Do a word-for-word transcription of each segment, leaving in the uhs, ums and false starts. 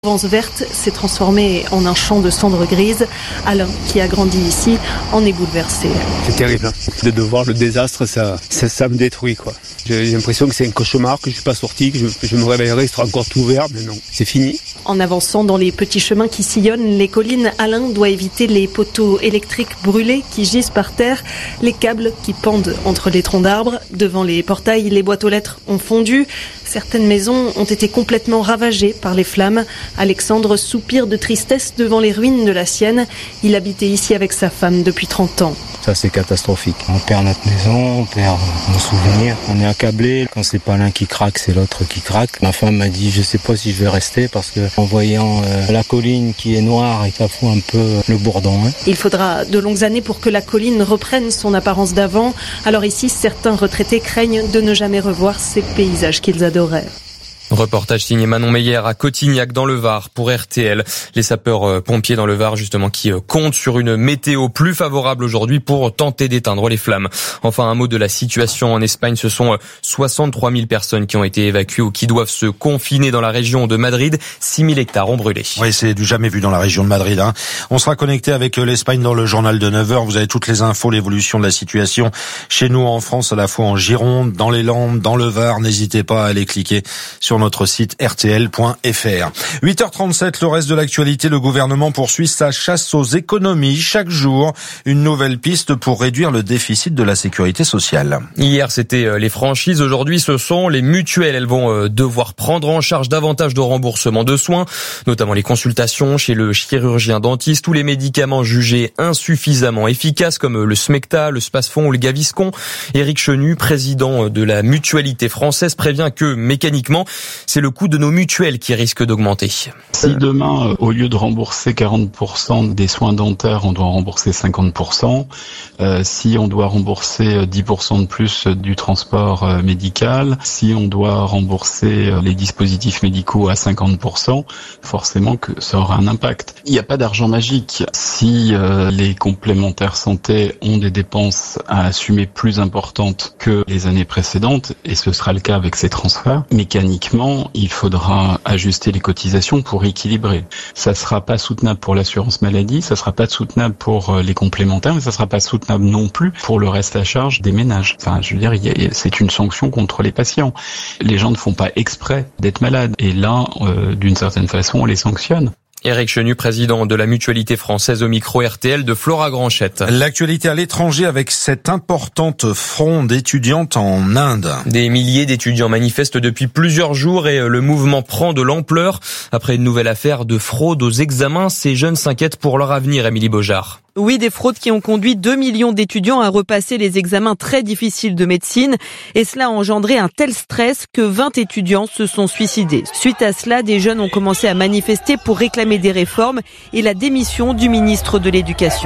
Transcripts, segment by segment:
Provence verte s'est transformée en un champ de cendres grises. Alain, qui a grandi ici, en est bouleversé. C'est terrible, hein. De, de voir le désastre, ça, ça, ça me détruit, quoi. J'ai l'impression que c'est un cauchemar, que je suis pas sorti, que je, je me réveillerai, il sera encore tout vert, mais non, c'est fini. En avançant dans les petits chemins qui sillonnent les collines, Alain doit éviter les poteaux électriques brûlés qui gisent par terre, les câbles qui pendent entre les troncs d'arbres. Devant les portails, les boîtes aux lettres ont fondu. Certaines maisons ont été complètement ravagées par les flammes. Alexandre soupire de tristesse devant les ruines de la sienne. Il habitait ici avec sa femme depuis trente ans. Ça, c'est catastrophique. On perd notre maison, on perd nos souvenirs. On est accablé. Quand c'est pas l'un qui craque, c'est l'autre qui craque. Ma femme m'a dit, je sais pas si je vais rester parce que en voyant euh, la colline qui est noire et ça fout un peu le bourdon. Hein. Il faudra de longues années pour que la colline reprenne son apparence d'avant. Alors ici, certains retraités craignent de ne jamais revoir ces paysages qu'ils adoraient. Reportage signé Manon Meyer à Cotignac dans le Var pour R T L. Les sapeurs-pompiers dans le Var justement qui comptent sur une météo plus favorable aujourd'hui pour tenter d'éteindre les flammes. Enfin, un mot de la situation en Espagne. Ce sont soixante-trois mille personnes qui ont été évacuées ou qui doivent se confiner dans la région de Madrid. six mille hectares ont brûlé. Oui, c'est du jamais vu dans la région de Madrid. Hein. On sera connecté avec l'Espagne dans le journal de neuf heures. Vous avez toutes les infos, l'évolution de la situation chez nous en France, à la fois en Gironde, dans les Landes, dans le Var. N'hésitez pas à aller cliquer sur notre site r t l point f r. huit heures trente-sept, le reste de l'actualité, le gouvernement poursuit sa chasse aux économies. Chaque jour, une nouvelle piste pour réduire le déficit de la sécurité sociale. Hier, c'était les franchises. Aujourd'hui, ce sont les mutuelles. Elles vont devoir prendre en charge davantage de remboursement de soins, notamment les consultations chez le chirurgien dentiste ou les médicaments jugés insuffisamment efficaces comme le Smecta, le Spasfon ou le Gaviscon. Éric Chenu, président de la mutualité française, prévient que mécaniquement, c'est le coût de nos mutuelles qui risque d'augmenter. Si demain, au lieu de rembourser quarante pour cent des soins dentaires, on doit rembourser cinquante pour cent, euh, si on doit rembourser dix pour cent de plus du transport euh, médical, si on doit rembourser euh, les dispositifs médicaux à cinquante pour cent, forcément que ça aura un impact. Il n'y a pas d'argent magique. Si euh, les complémentaires santé ont des dépenses à assumer plus importantes que les années précédentes, et ce sera le cas avec ces transferts, mécaniquement, il faudra ajuster les cotisations pour équilibrer. Ça sera pas soutenable pour l'assurance maladie, ça sera pas soutenable pour les complémentaires, mais ça sera pas soutenable non plus pour le reste à charge des ménages. Enfin, je veux dire, c'est une sanction contre les patients. Les gens ne font pas exprès d'être malades. Et là, euh, d'une certaine façon, on les sanctionne. Éric Chenu, président de la mutualité française au micro R T L de Flora Granchette. L'actualité à l'étranger avec cette importante fronde étudiante en Inde. Des milliers d'étudiants manifestent depuis plusieurs jours et le mouvement prend de l'ampleur. Après une nouvelle affaire de fraude aux examens, ces jeunes s'inquiètent pour leur avenir, Émilie Beaujard. Oui, des fraudes qui ont conduit deux millions d'étudiants à repasser les examens très difficiles de médecine. Et cela a engendré un tel stress que vingt étudiants se sont suicidés. Suite à cela, des jeunes ont commencé à manifester pour réclamer des réformes et la démission du ministre de l'Éducation.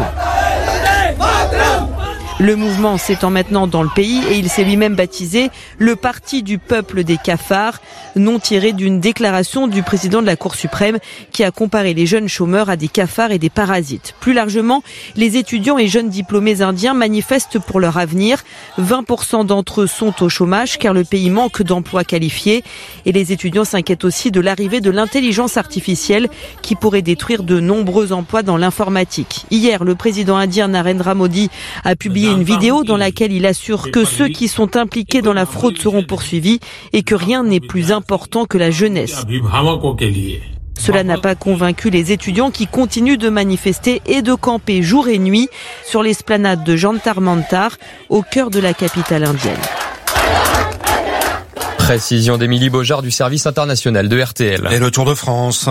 Le mouvement s'étend maintenant dans le pays et il s'est lui-même baptisé le Parti du peuple des cafards, nom tiré d'une déclaration du président de la Cour suprême qui a comparé les jeunes chômeurs à des cafards et des parasites. Plus largement, les étudiants et jeunes diplômés indiens manifestent pour leur avenir. vingt pour cent d'entre eux sont au chômage car le pays manque d'emplois qualifiés. Et les étudiants s'inquiètent aussi de l'arrivée de l'intelligence artificielle qui pourrait détruire de nombreux emplois dans l'informatique. Hier, le président indien Narendra Modi a publié une vidéo dans laquelle il assure que ceux qui sont impliqués dans la fraude seront poursuivis et que rien n'est plus important que la jeunesse. Cela n'a pas convaincu les étudiants qui continuent de manifester et de camper jour et nuit sur l'esplanade de Jantar Mantar, au cœur de la capitale indienne. Précision d'Émilie Beaujard du service international de R T L. Et le Tour de France.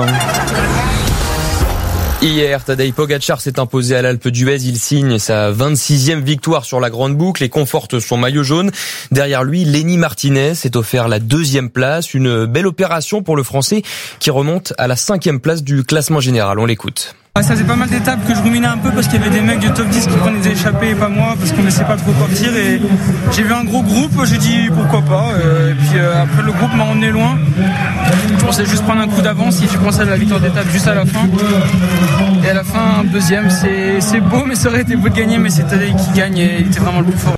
Hier, Tadej Pogačar s'est imposé à l'Alpe d'Huez. Il signe sa vingt-sixième victoire sur la grande boucle et conforte son maillot jaune. Derrière lui, Lenny Martinez s'est offert la deuxième place. Une belle opération pour le Français qui remonte à la cinquième place du classement général. On l'écoute. Ça faisait pas mal d'étapes que je ruminais un peu parce qu'il y avait des mecs du top dix qui prenaient des échappées et pas moi parce qu'on ne laissait pas trop partir et j'ai vu un gros groupe, j'ai dit pourquoi pas et puis après le groupe m'a emmené loin. Je pensais juste prendre un coup d'avance et j'ai pensé à la victoire d'étape juste à la fin et à la fin un deuxième, c'est, c'est beau mais ça aurait été beau de gagner mais c'est Tadej qui gagne et il était vraiment le plus fort.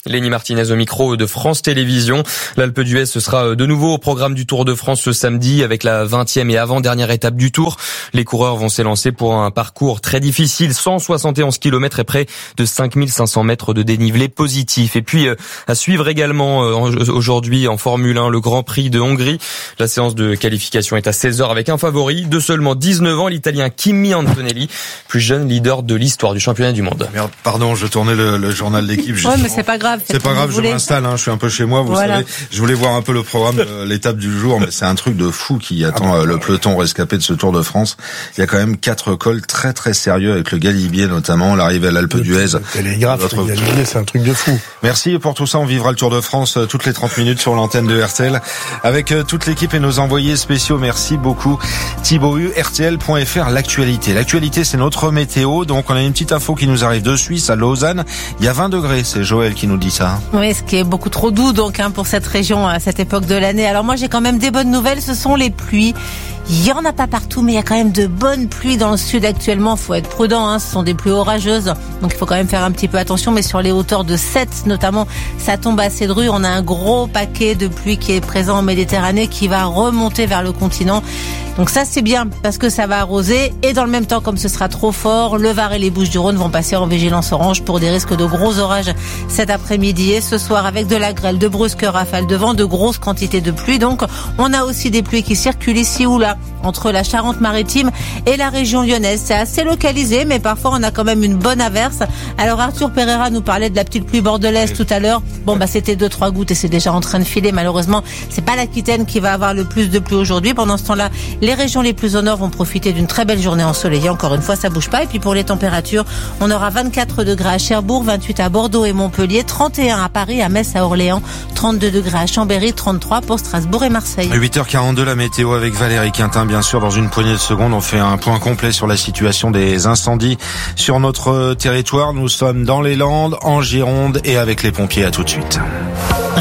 Lenny Martinez au micro de France Télévisions. L'Alpe d'Huez, ce sera de nouveau au programme du Tour de France ce samedi avec la vingtième et avant-dernière étape du Tour. Les coureurs vont s'élancer pour un parcours très difficile, cent soixante et onze kilomètres et près de cinq mille cinq cents mètres de dénivelé positif. Et puis à suivre également aujourd'hui en Formule un le Grand Prix de Hongrie. La séance de qualification est à seize heures avec un favori de seulement dix-neuf ans, l'Italien Kimi Antonelli, plus jeune leader de l'histoire du championnat du monde. Merde, pardon, je tournais le, le journal d'équipe. Ouais, mais c'est pas grave. C'est pas grave, je m'installe, hein, je suis un peu chez moi, vous voilà. savez. Je voulais voir un peu le programme de l'étape du jour, mais c'est un truc de fou qui attend ah, le peloton rescapé de ce Tour de France. Il y a quand même quatre cols très très sérieux avec le Galibier notamment, l'arrivée à l'Alpe d'Huez. Le télégraphe, votre... le Galibier, c'est un truc de fou. Merci pour tout ça, on vivra le Tour de France toutes les trente minutes sur l'antenne de R T L avec toute l'équipe et nos envoyés spéciaux. Merci beaucoup Thibaut U, R T L point F R, l'actualité. L'actualité, c'est notre météo, donc on a une petite info qui nous arrive de Suisse à Lausanne. Il y a vingt degrés, c'est Joël qui nous dit ça. Oui, ce qui est beaucoup trop doux donc hein, pour cette région à cette époque de l'année. Alors moi j'ai quand même des bonnes nouvelles, ce sont les pluies. Il y en a pas partout, mais il y a quand même de bonnes pluies dans le sud actuellement. Faut être prudent, hein. Ce sont des pluies orageuses, donc il faut quand même faire un petit peu attention. Mais sur les hauteurs de Sète, notamment, ça tombe assez dru. On a un gros paquet de pluie qui est présent en Méditerranée, qui va remonter vers le continent. Donc ça c'est bien parce que ça va arroser et dans le même temps, comme ce sera trop fort, le Var et les Bouches-du-Rhône vont passer en vigilance orange pour des risques de gros orages cet après-midi et ce soir avec de la grêle, de brusques rafales de vent, de grosses quantités de pluie. Donc on a aussi des pluies qui circulent ici ou là entre la Charente-Maritime et la région lyonnaise. C'est assez localisé, mais parfois on a quand même une bonne averse. Alors Arthur Pereira nous parlait de la petite pluie bordelaise tout à l'heure. Bon bah c'était deux trois gouttes et c'est déjà en train de filer. Malheureusement, c'est pas l'Aquitaine qui va avoir le plus de pluie aujourd'hui. Pendant ce temps-là, les régions les plus au nord vont profiter d'une très belle journée ensoleillée. Encore une fois, ça bouge pas. Et puis pour les températures, on aura vingt-quatre degrés à Cherbourg, vingt-huit à Bordeaux et Montpellier, trente et un à Paris, à Metz, à Orléans, trente-deux degrés à Chambéry, trente-trois pour Strasbourg et Marseille. huit heures quarante-deux, la météo avec Valérie Quintin. Bien sûr, dans une poignée de secondes, on fait un point complet sur la situation des incendies sur notre territoire. Nous sommes dans les Landes, en Gironde et avec les pompiers. À tout de suite.